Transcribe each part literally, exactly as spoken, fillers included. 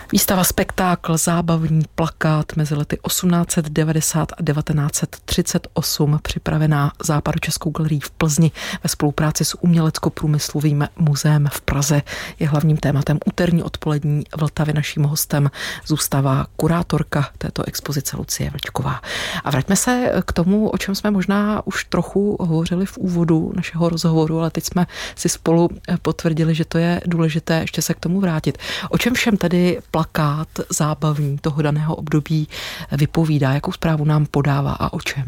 Výstava Spektákl, zábavní plakát mezi lety osmnáct set devadesát a devatenáct set třicet osm, připravená Západočeskou galerií v Plzni ve spolupráci s Umělecko-průmyslovým muzeem v Praze, je hlavním tématem úterní odpolední Vltavy. Naším hostem zůstává kurátorka této expozice Lucie Vlčková. A vraťme se k tomu, o čem jsme možná už trochu hovořili v úvodu našeho rozhovoru, ale teď jsme si spolu potvrdili, že to je důležité ještě se k tomu vrátit. O čem všem tedy plakát zábavní toho daného období vypovídá, jakou zprávu nám podává a o čem?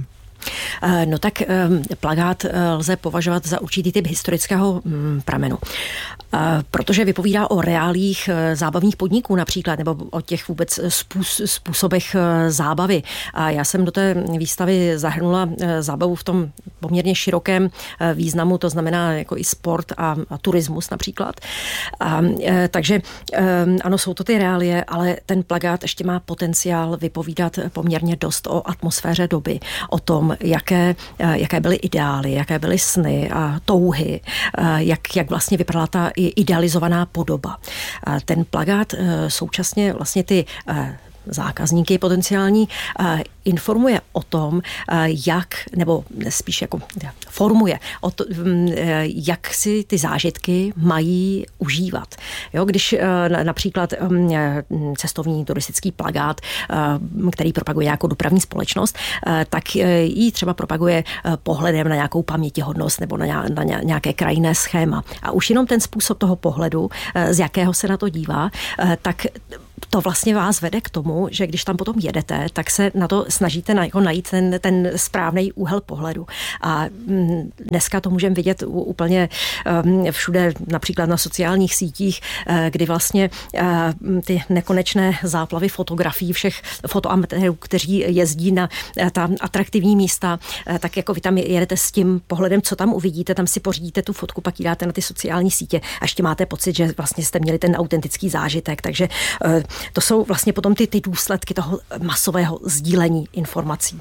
No tak plakát lze považovat za určitý typ historického pramenu, protože vypovídá o reálích zábavních podniků například, nebo o těch vůbec způsobech zábavy. A já jsem do té výstavy zahrnula zábavu v tom poměrně širokém významu, to znamená jako i sport a, a turismus například. A, takže ano, jsou to ty reálie, ale ten plakát ještě má potenciál vypovídat poměrně dost o atmosféře doby, o tom, jaké, jaké byly ideály, jaké byly sny a touhy, jak, jak vlastně vypadala ta idealizovaná podoba. Ten plakát současně vlastně ty zákazníky potenciální informuje o tom, jak, nebo spíš jako formuje, o to, jak si ty zážitky mají užívat. Jo, když například cestovní turistický plakát, který propaguje nějakou dopravní společnost, tak ji třeba propaguje pohledem na nějakou pamětihodnost nebo na nějaké krajinné schéma. A už jenom ten způsob toho pohledu, z jakého se na to dívá, tak to vlastně vás vede k tomu, že když tam potom jedete, tak se na to snažíte na, jako najít ten, ten správný úhel pohledu. A dneska to můžeme vidět úplně um, všude, například na sociálních sítích, uh, kdy vlastně uh, ty nekonečné záplavy fotografií všech fotoamatérů, kteří jezdí na uh, ta atraktivní místa, uh, tak jako vy tam jedete s tím pohledem, co tam uvidíte, tam si pořídíte tu fotku, pak ji dáte na ty sociální sítě a ještě máte pocit, že vlastně jste měli ten autentický zážitek. Takže uh, to jsou vlastně potom ty, ty důsledky toho masového sdílení informací.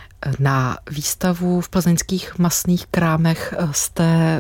Na výstavu v plzeňských masných krámech jste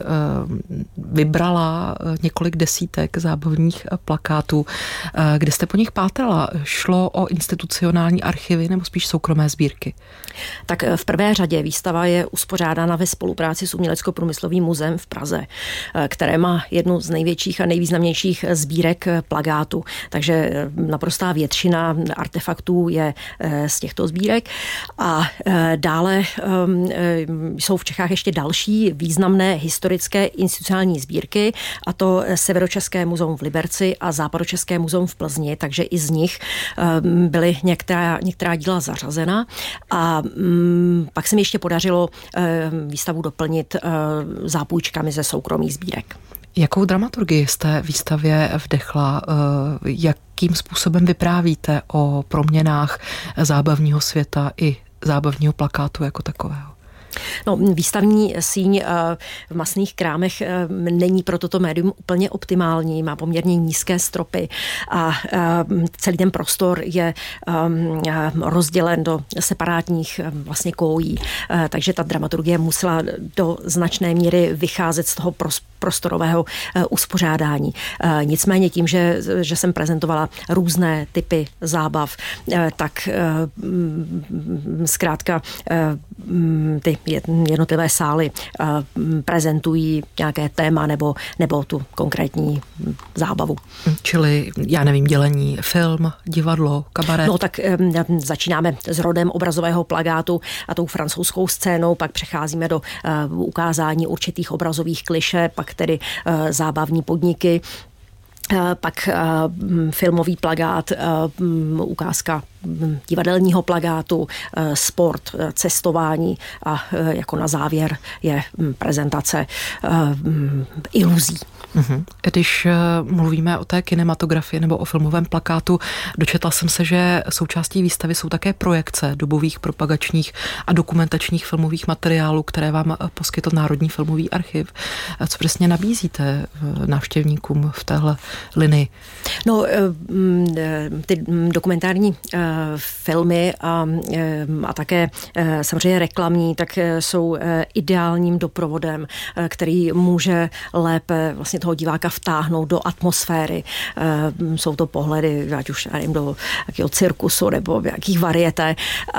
vybrala několik desítek zábavních plakátů. Kde jste po nich pátrala? Šlo o institucionální archivy nebo spíš soukromé sbírky? Tak v prvé řadě výstava je uspořádána ve spolupráci s Umělecko-průmyslovým muzeem v Praze, které má jednu z největších a nejvýznamnějších sbírek plakátů. Takže naprostá většina artefaktů je z těchto sbírek. A dále um, jsou v Čechách ještě další významné historické institucionální sbírky, a to Severočeské muzeum v Liberci a Západočeské muzeum v Plzni, takže i z nich um, byly některá, některá díla zařazena. A um, pak se mi ještě podařilo um, výstavu doplnit um, zápůjčkami ze soukromých sbírek. Jakou dramaturgii jste výstavě vdechla? Jakým způsobem vyprávíte o proměnách zábavního světa i zábavního plakátu jako takového? No, výstavní síň v masných krámech není pro toto médium úplně optimální, má poměrně nízké stropy a celý ten prostor je rozdělen do separátních vlastně koulí, takže ta dramaturgie musela do značné míry vycházet z toho prostorového uspořádání. Nicméně tím, že, že jsem prezentovala různé typy zábav, tak zkrátka ty jednotlivé sály prezentují nějaké téma nebo, nebo tu konkrétní zábavu. Čili, já nevím, dělení film, divadlo, kabaret? No tak začínáme s rodem obrazového plakátu a tou francouzskou scénou, pak přecházíme do ukázání určitých obrazových klišé, pak tedy zábavní podniky, pak filmový plakát, ukázka divadelního plakátu, sport, cestování a jako na závěr je prezentace iluzí. Uhum. Když mluvíme o té kinematografii nebo o filmovém plakátu, dočetla jsem se, že součástí výstavy jsou také projekce dobových propagačních a dokumentačních filmových materiálů, které vám poskytl Národní filmový archiv. Co přesně nabízíte návštěvníkům v téhle linii? No, ty dokumentární filmy a, a také samozřejmě reklamní, tak jsou ideálním doprovodem, který může lépe vlastně vlastně toho diváka vtáhnout do atmosféry. Jsou to pohledy, ať už nevím, do jakého cirkusu nebo jakých varieté.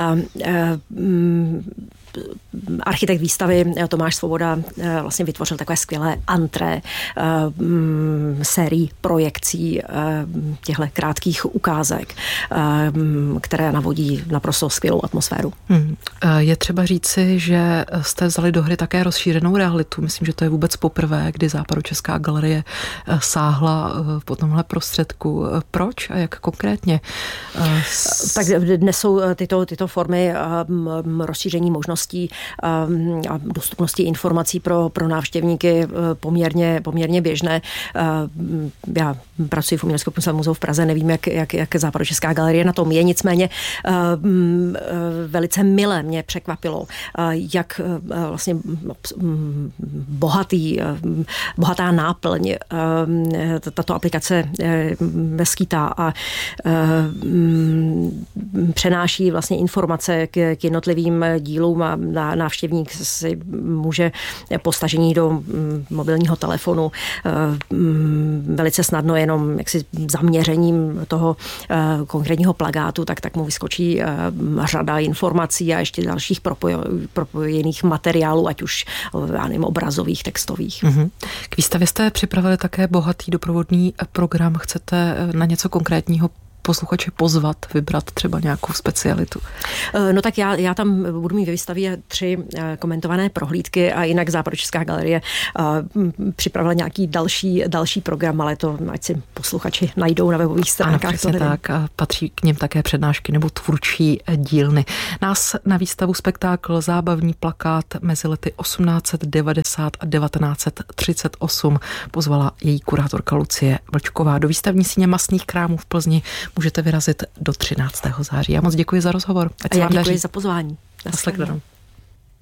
Architekt výstavy Tomáš Svoboda vlastně vytvořil takové skvělé antré sérií projekcí těchto krátkých ukázek, které navodí naprosto skvělou atmosféru. Hmm. Je třeba říci, že jste vzali do hry také rozšířenou realitu. Myslím, že to je vůbec poprvé, kdy Západočeská galerie sáhla po tomhle prostředku. Proč a jak konkrétně? Tak dnes jsou tyto, tyto formy rozšíření možností a dostupnosti informací pro, pro návštěvníky poměrně, poměrně běžné. Já pracuji v Umělecko-průmyslovém muzeu v Praze, nevím, jak, jak, jak Západočeská galerie na tom je, nicméně velice milé mě překvapilo, jak vlastně bohatý, bohatá náplň tato aplikace skýtá a přenáší vlastně informace k, k jednotlivým dílům a návštěvník si může po stažení do mobilního telefonu velice snadno jenom jaksi zaměřením toho konkrétního plakátu, tak, tak mu vyskočí řada informací a ještě dalších propojených materiálů, ať už já nevím, obrazových, textových. Mm-hmm. K výstavě jste připravili také bohatý doprovodný program. Chcete na něco konkrétního posluchače pozvat, vybrat třeba nějakou specialitu? No tak já, já tam budu mít ve výstavě tři komentované prohlídky a jinak Západočeská galerie připravila nějaký další, další program, ale to ať si posluchači najdou na webových stránkách. Ano, tak. A patří k něm také přednášky nebo tvůrčí dílny. Nás na výstavu spektákl Zábavní plakát mezi lety osmnáct devadesát a devatenáct třicet osm pozvala její kurátorka Lucie Vlčková. Do výstavní síně Mastných krámů v Plzni můžete vyrazit do třináctého září. Já moc děkuji za rozhovor. Ať a já děkuji daří. Za pozvání. Nasledanou.